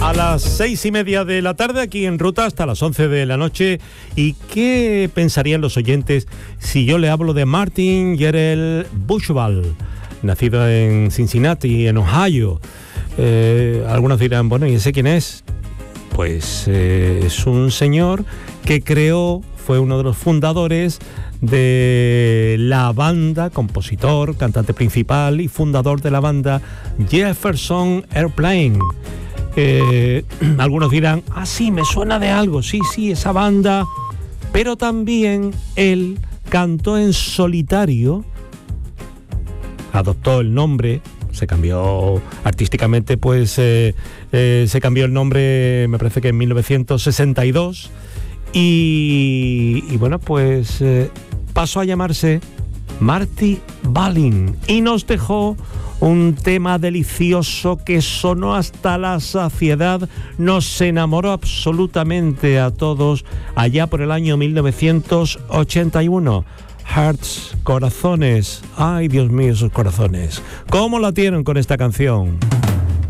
A las 6:30 de la tarde, aquí en Ruta, hasta las 11 de la noche. ¿Y qué pensarían los oyentes si yo le hablo de Martin Gerald Bushwald, nacido en Cincinnati, en Ohio? Algunos dirán, bueno, ¿y ese quién es? Pues es un señor que fue uno de los fundadores de la banda, compositor, cantante principal y fundador de la banda Jefferson Airplane. Algunos dirán, sí, me suena de algo, sí, esa banda. Pero también él cantó en solitario, adoptó el nombre, se cambió artísticamente, pues se cambió el nombre, me parece que en 1962, y bueno, pues pasó a llamarse Marty Balin y nos dejó un tema delicioso que sonó hasta la saciedad, nos enamoró absolutamente a todos allá por el año 1981. Hearts, corazones, ay Dios mío, esos corazones, ¿cómo latieron con esta canción?